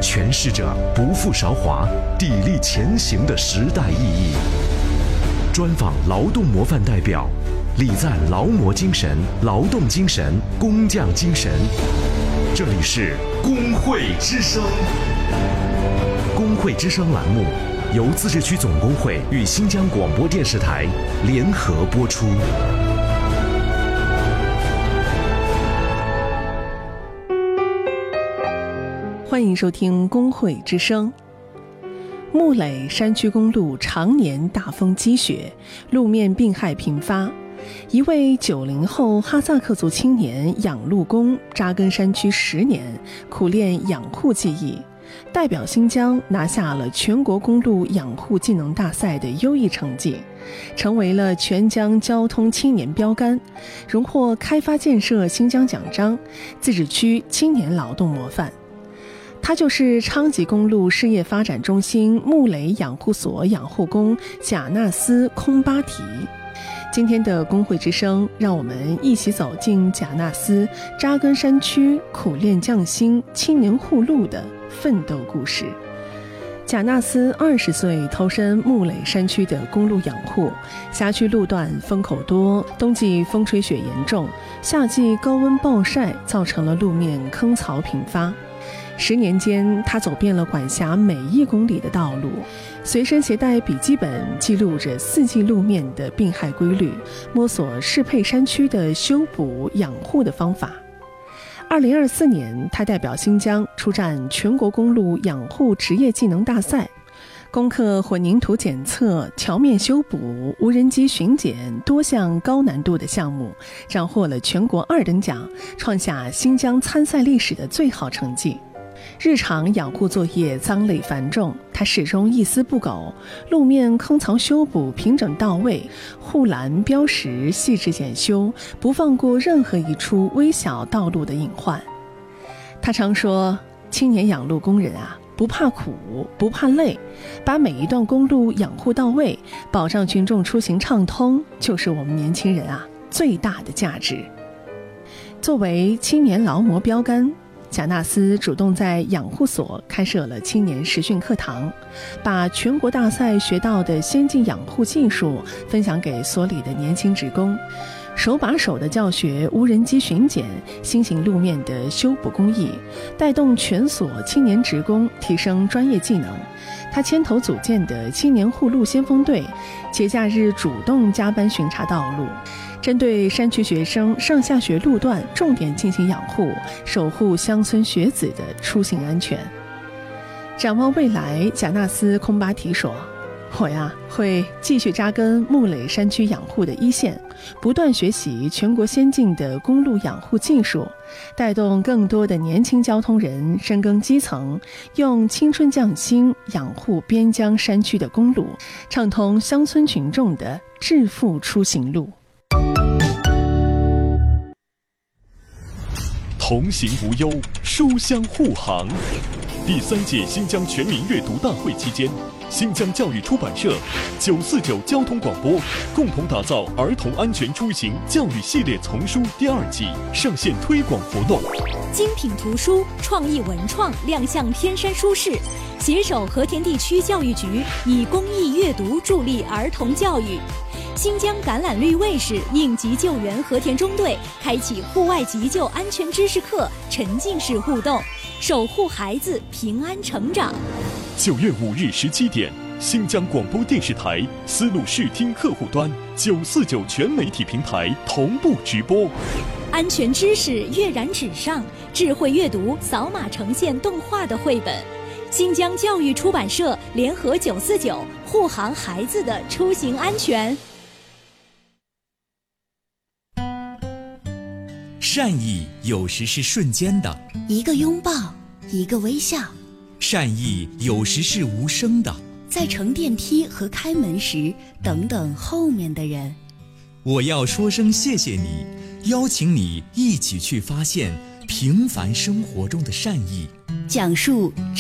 诠释着不负韶华、砥砺前行的时代意义。专访劳动模范代表，礼赞劳模精神、劳动精神、工匠精神。这里是工会之声。工会之声栏目由自治区总工会与新疆广播电视台联合播出。 欢迎收听工会之声。木垒山区公路常年大风积雪，路面病害频发。一位90后哈萨克族青年养路工扎根山区10年，苦练养护技艺，代表新疆拿下了全国公路养护技能大赛的优异成绩，成为了全疆交通青年标杆，荣获开发建设新疆奖章、自治区青年劳动模范。他就是昌吉公路事业发展中心木垒养护所养护工贾纳斯空巴提。今天的工会之声，让我们一起走进贾纳斯扎根山区苦练匠心青年护路的奋斗故事。贾纳斯20岁投身木垒山区的公路养护，辖区路段风口多，冬季风吹雪严重，夏季高温暴晒，造成了路面坑槽频发。10年间，他走遍了管辖每1公里的道路，随身携带笔记本，记录着4季路面的病害规律，摸索适配山区的修补养护的方法。2024年，他代表新疆出战全国公路养护职业技能大赛，攻克混凝土检测、桥面修补、无人机巡检多项高难度的项目，斩获了全国2等奖，创下新疆参赛历史的最好成绩。日常养护作业脏累繁重，他始终一丝不苟，路面坑槽修补平整到位，护栏标识细致检修，不放过任何一处微小道路的隐患。他常说，青年养路工人啊，不怕苦，不怕累，把每一段公路养护到位，保障群众出行畅通，就是我们年轻人啊最大的价值。作为青年劳模标杆，贾纳斯主动在养护所开设了青年实训课堂，把全国大赛学到的先进养护技术分享给所里的年轻职工，手把手的教学无人机巡检、新型路面的修补工艺，带动全所青年职工提升专业技能。他牵头组建的青年护路先锋队，节假日主动加班巡查道路，针对山区学生上下学路段重点进行养护，守护乡村学子的出行安全。展望未来，贾纳斯空巴提说，我呀会继续扎根木垒山区养护的一线，不断学习全国先进的公路养护技术，带动更多的年轻交通人深耕基层，用青春匠心养护边疆山区的公路，畅通乡村群众的致富出行路。 同行无忧，书香护航。第3届新疆全民阅读大会期间，新疆教育出版社、949交通广播共同打造儿童安全出行教育系列丛书第2季上线推广活动。 精品图书、创意文创亮相天山书市，携手和田地区教育局，以公益阅读助力儿童教育。新疆橄榄绿卫士应急救援和田中队开启户外急救安全知识课，沉浸式互动，守护孩子平安成长。 9月5日17点，新疆广播电视台丝路视听客户端949全媒体平台同步直播。 安全知识跃然纸上，智慧阅读扫码呈现动画的绘本。新疆教育出版社联合949，护航孩子的出行安全。 善意有时是瞬间的， 一个拥抱，一个微笑； 善意有时是无声的， 在乘电梯和开门时，等等后面的人。 我要说声谢谢你，邀请你一起去发现平凡生活中的善意， 讲述